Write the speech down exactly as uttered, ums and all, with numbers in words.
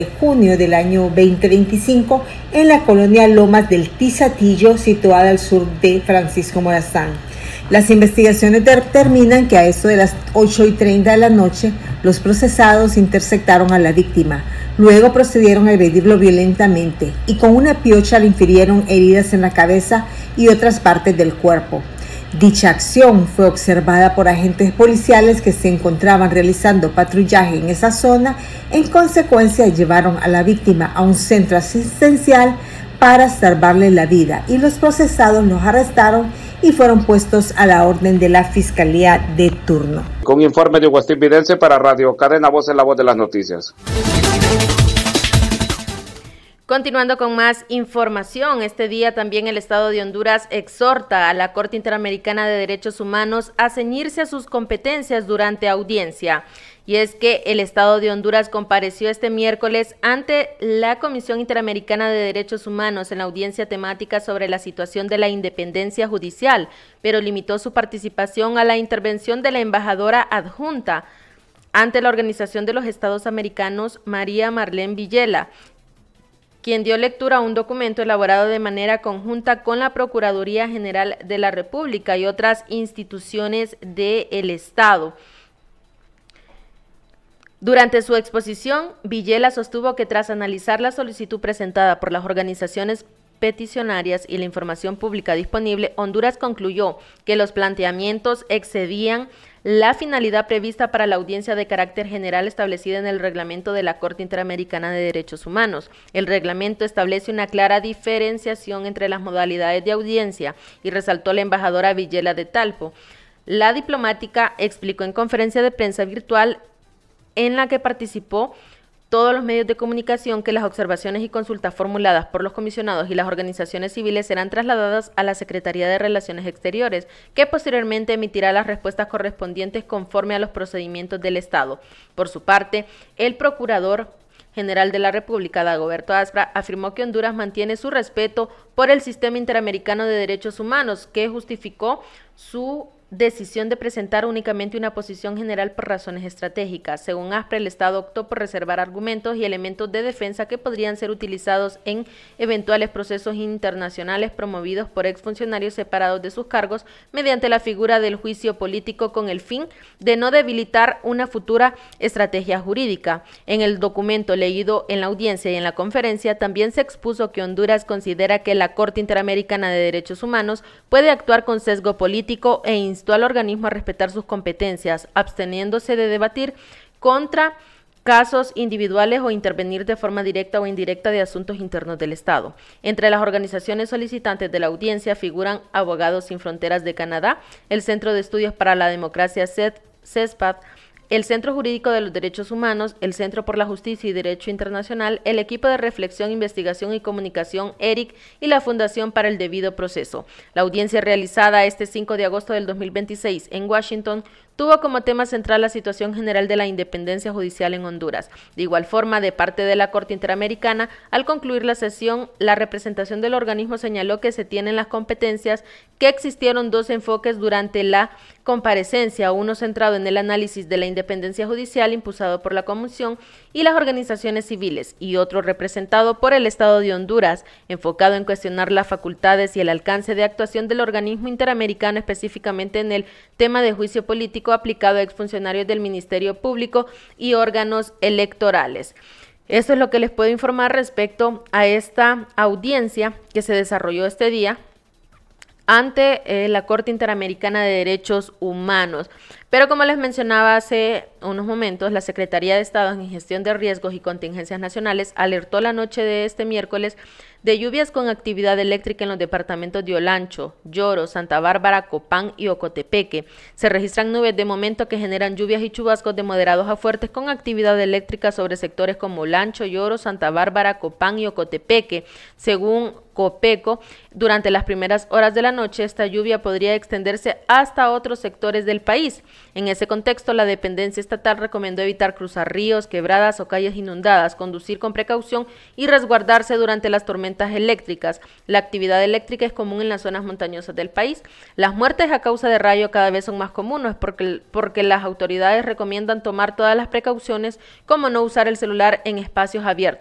de junio del año veinte veinticinco en la colonia Lomas del Tizatillo, situada al sur de Francisco Morazán. Las investigaciones determinan que a eso de las ocho y treinta de la noche, los procesados interceptaron a la víctima. Luego procedieron a agredirlo violentamente y con una piocha le infirieron heridas en la cabeza y otras partes del cuerpo. Dicha acción fue observada por agentes policiales que se encontraban realizando patrullaje en esa zona. En consecuencia, llevaron a la víctima a un centro asistencial para salvarle la vida y los procesados los arrestaron y fueron puestos a la orden de la Fiscalía de turno. Con informe de Agustín Vidente para Radio Cadena Voz, en la voz de las noticias. Continuando con más información, este día también el Estado de Honduras exhorta a la Corte Interamericana de Derechos Humanos a ceñirse a sus competencias durante audiencia. Y es que el Estado de Honduras compareció este miércoles ante la Comisión Interamericana de Derechos Humanos en la audiencia temática sobre la situación de la independencia judicial, pero limitó su participación a la intervención de la embajadora adjunta ante la Organización de los Estados Americanos, María Marlene Villela, quien dio lectura a un documento elaborado de manera conjunta con la Procuraduría General de la República y otras instituciones del Estado. Durante su exposición, Villela sostuvo que tras analizar la solicitud presentada por las organizaciones peticionarias y la información pública disponible, Honduras concluyó que los planteamientos excedían la finalidad prevista para la audiencia de carácter general establecida en el reglamento de la Corte Interamericana de Derechos Humanos. El reglamento establece una clara diferenciación entre las modalidades de audiencia y resaltó la embajadora Villela de Talpo. La diplomática explicó en conferencia de prensa virtual en la que participó todos los medios de comunicación que las observaciones y consultas formuladas por los comisionados y las organizaciones civiles serán trasladadas a la Secretaría de Relaciones Exteriores, que posteriormente emitirá las respuestas correspondientes conforme a los procedimientos del Estado. Por su parte, el Procurador General de la República, Dagoberto Aspra, afirmó que Honduras mantiene su respeto por el Sistema Interamericano de Derechos Humanos, que justificó su decisión de presentar únicamente una posición general por razones estratégicas. Según Aspra, el Estado optó por reservar argumentos y elementos de defensa que podrían ser utilizados en eventuales procesos internacionales promovidos por exfuncionarios separados de sus cargos mediante la figura del juicio político con el fin de no debilitar una futura estrategia jurídica. En el documento leído en la audiencia y en la conferencia también se expuso que Honduras considera que la Corte Interamericana de Derechos Humanos puede actuar con sesgo político e instó al organismo a respetar sus competencias, absteniéndose de debatir contra casos individuales o intervenir de forma directa o indirecta de asuntos internos del Estado. Entre las organizaciones solicitantes de la audiencia figuran Abogados Sin Fronteras de Canadá, el Centro de Estudios para la Democracia CESPAD, el Centro Jurídico de los Derechos Humanos, el Centro por la Justicia y Derecho Internacional, el Equipo de Reflexión, Investigación y Comunicación ERIC y la Fundación para el Debido Proceso. La audiencia realizada este cinco de agosto del dos mil veintiséis en Washington tuvo como tema central la situación general de la independencia judicial en Honduras. De igual forma, de parte de la Corte Interamericana, al concluir la sesión, la representación del organismo señaló que se tienen las competencias, que existieron dos enfoques durante la comparecencia, uno centrado en el análisis de la independencia judicial impulsado por la Comisión y las organizaciones civiles, y otro representado por el Estado de Honduras, enfocado en cuestionar las facultades y el alcance de actuación del organismo interamericano, específicamente en el tema de juicio político aplicado a exfuncionarios del Ministerio Público y órganos electorales. Esto es lo que les puedo informar respecto a esta audiencia que se desarrolló este día ante eh, la Corte Interamericana de Derechos Humanos. Pero como les mencionaba hace unos momentos, la Secretaría de Estado en Gestión de Riesgos y Contingencias Nacionales alertó la noche de este miércoles de lluvias con actividad eléctrica en los departamentos de Olancho, Lloro, Santa Bárbara, Copán y Ocotepeque. Se registran nubes de momento que generan lluvias y chubascos de moderados a fuertes con actividad eléctrica sobre sectores como Olancho, Lloro, Santa Bárbara, Copán y Ocotepeque. Según Copeco, durante las primeras horas de la noche esta lluvia podría extenderse hasta otros sectores del país. En ese contexto, la dependencia estatal recomendó evitar cruzar ríos, quebradas o calles inundadas, conducir con precaución y resguardarse durante las tormentas eléctricas. La actividad eléctrica es común en las zonas montañosas del país. Las muertes a causa de rayo cada vez son más comunes porque, porque las autoridades recomiendan tomar todas las precauciones como no usar el celular en espacios abiertos.